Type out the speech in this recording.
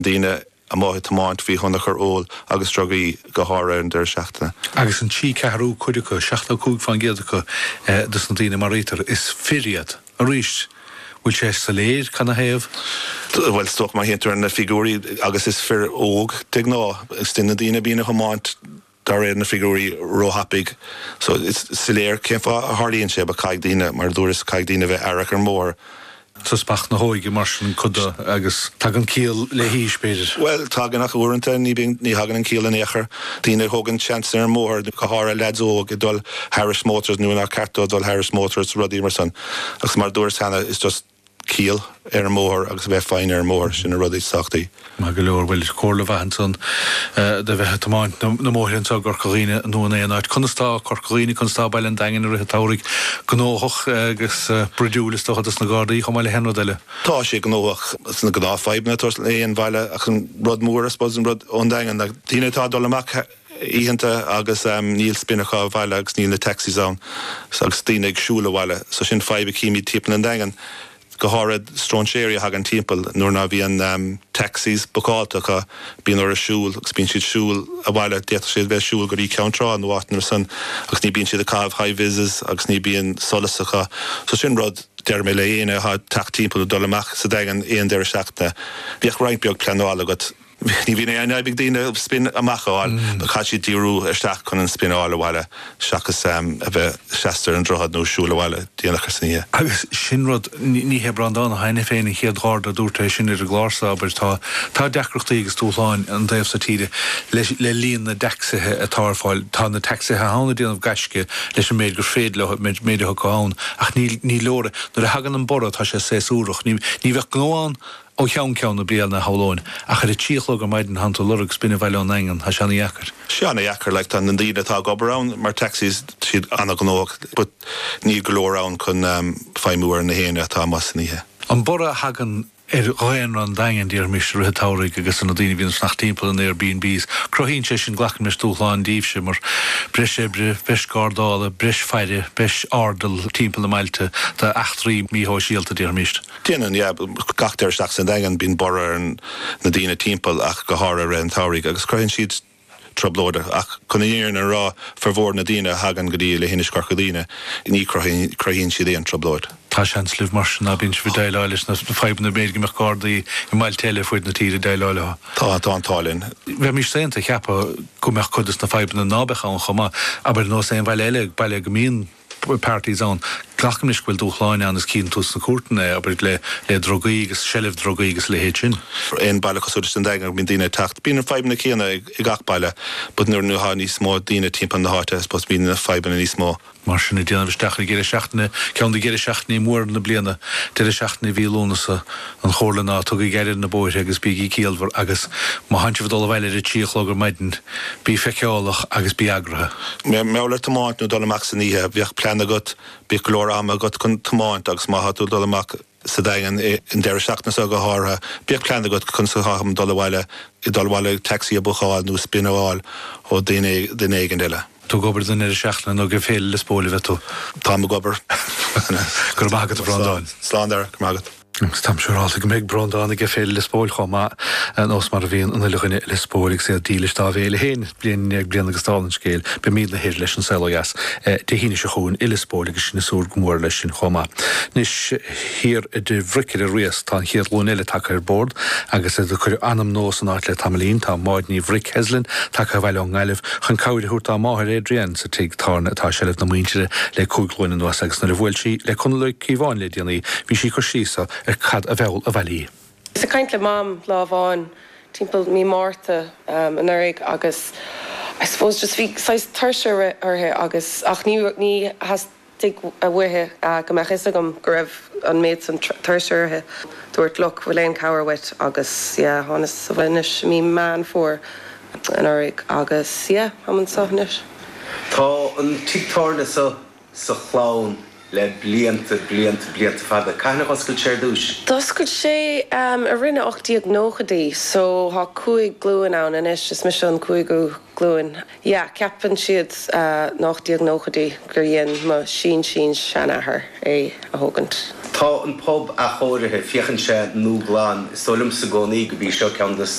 Díine a máid tamáint bhí chuna chur óil agus trogaí go hára an der seachtainna. Agus an tí cearú chuidecha, 62 fan géadacha dus na Díine Marítar is firiad a ríist. Bhfuil sé sa léir chuna héamh? Bhfuil stoch mar héantar na figúrí agus is fir óg te ná, is duine Díine bína chomáint dar na figúrí róhapig. So is sa léir céimfa a hardíonn sé ba caig Díine, mar dúras caig Díine bheith arach ar mór. So spach na hóige mar sin chuda agus tag an cíal le híos beidir? Well, tag nach uanta ní hagan an cíal an éair. Díine thugann chance ar mór go hára ledzóg i dul Harris Motors nu ar cartó dul Harris Motors Ruddy Emerson. Agus mar dúras hena is just cíal ar mór agus bheith fáin ar mór sin a rudí sachtaí. Má go leor bhfuil cóla bhaintson de bheith tamáint na móthíonn sa gorcaíine nó an éanaid chunastá corcaíine chunastá bail an dagan ar táraigh gnóthach agus breúlas tochas na gádaí chumáile henra deile. Tá sé gnóach na gná feibna tos éon bhaile ach an rud mór spós an rud ón dagan na Díine tá dul amach íhananta agus níl spinnacha bhaile agus níl na taxis an agus Díine ag siúla bhaile so sin feibe cíimi típan an dagan. Go hárad strónséri hagan timppel nuair na bhíon taxis bocáiltecha bíon ar a siúl agus bíonn siad siúl a bhile déta siad bheith siúl go í ceantrá an bhhaitnar san agus ní bíonn siad a cabh high vises agus ní bíon solasacha so sin rud deir mé le aine ha tacht timppel dul amach sa dagan éon deir seachta. Bhíoh reinbeag pleanála agat ní bhína aibig Díine spin amachá ba chaid díú isteach chun an spinála bhile seachas a bheith seaar an drochad nó siúla bhile díanachas sníe. Agus sin rud ní he brandán haine féinnig chéad gáda dúirtééis sin ar a glása aber tá decrochtaí agus túláin an déobh sa tíide le líon na decsathe a táfáil tá na texathe hána díanamh gaisce leis an méid gur féad le méide chuáin ach ní lóra nuair a hagan an borad tá sé séúach ní bheith glóáin ó cheann na blial na háláin a chu tíchló go maidid an hananta lurug spinne bhile an engan ha seanna eacar. Seanna eacar le an Díine tá gobarrán mar taxis siad anna gnóach, but ní golórán chun feimúar na héine atá massaníthe. An bora hagan réan an dagan díar mis ruthe táraigh agus an Díine bhíon nach timppla an Airbnbs. Crohíonn sé sin ghlachan mis túláin díobse mar bris ébre, bris gádála, bris feire, bris ardal timppla mailte de 8-3 míthó síalta díar mist. Déanaan, gachtar seach san dagan bíon bora na Díine timppla ach go hára ar an táraigh agus crohíonn siad troblóda ach chun éireann a rá farmhór na Díine hagan go dtí le hinis Corcaíine ní crohíonn siad éon troblóid. Tá seanslih mar sin na bíonn si bh deileáiles na feibna méid go gádaí i maiil teile fuid na tíre deileáiletha. Tá an tálinn. Bheith mí séanta cheappa cumeach chudas na feibna nábecha an chuma aber nó sé bhile eile bailile go míon parties an glachmis bhfuil dúchláine an is cín tús na cuairtainna aber le drogaí agus sellh drogaí agus le héad sin. Éon baile cosúdas an dagan bíon Díine tacht. Bíon feibna chéanna i gach baile, bud nuair nu há níos mó Díine timppla na háte spós bíon na feibna níos mó. Mar sinna déanamh stachar géire seachtainna ceann géire seachtainna mór na bliana de seachtainna bhílónasa an chóirlaná tugad geidir na bóir agus bí cíalhar agus má haintse bhdul bhile a tíochlógur maidin bí feiceálach agus bí agrathe. Meler tamáint nó dul amach saníthe bhíoh plean agat bí glór am agat chun tamáint agus má hatú dul amach sa dagan in deir seachna a go hátha bíoh plean agat chun sa chacham dul bhile taxi a bucháil nó spinneáil ó duine éigen deile. Tú gobar den ar seachna nó go féile le spóla bheith tú. Tá gobar. Gur mágad a bhrádáin. Slán ar go mágad. Tam siúrála go méid brondána go féile le spóil chomá an os mar bhíon an luchaine le spóigh sé dílis tá bhéile héin blion agus tálan scéil be míad na hir leis an selas de híine se chuún ile spóla agus sinna súr gomór leis sin chomá. Nis hir de bhriceir a rias tá hir lún eile take ar bord agus é chuir anam nós an áit le tamlín tá máid ní bhric heslin take bhile an gáileh chun cáide thuirtá máthir éadrian sa tí tána atá sellh na muintere le cúglóin an nuas agus na le bhfuil si le chun le cíháin le déanaí bhí si chu sísa cad a bheil a bhelí. Is a kaint le mam láháin timppel mí Martha an airig agus I suppose just bhí sais thuirse arthe agus ach ní has dig a bhuithe go meachis agam go raibh an méid san thuirse arthe dúirt luch bhfuil éon cabhar agus hánas sa bhanis mí man fór an airig agus haman sonis. Tá an títarna sa chlán le blianta fada. Caithna oscail séir dúis? Doscail sé a rinne 8 nóchadaí, so há 5 glúin ann in is mis an 5 glúin. Ja, ceapan siad nach diagnóchadaí gur dhéon má sin seanathair é a thugant. Tá an pub a chóirithe fiochan sé nó gláán, solim sa gcónaí go bhí seo ceann